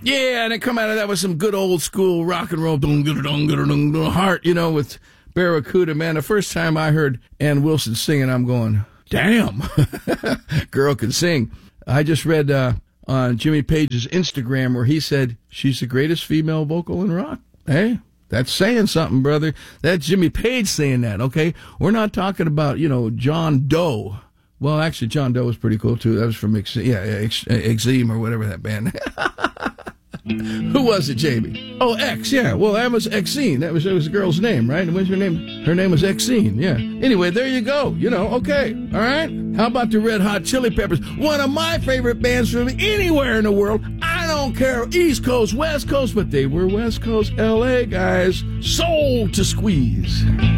Yeah, and it come out of that with some good old school rock and roll heart, with Barracuda. Man, the first time I heard Ann Wilson singing, I'm going, damn, girl can sing. I just read on Jimmy Page's Instagram where he said she's the greatest female vocal in rock. Hey, that's saying something, brother. That's Jimmy Page saying that, okay? We're not talking about, John Doe. Well, actually, John Doe was pretty cool, too. That was from Extreme or whatever that band. Who was it, Jamie? Oh, X, yeah. Well, that was Exene. That was the girl's name, right? And what's her name? Her name was Exene, yeah. Anyway, there you go. Okay. All right? How about the Red Hot Chili Peppers? One of my favorite bands from anywhere in the world. I don't care, East Coast, West Coast, but they were West Coast, L.A. guys. Soul to squeeze.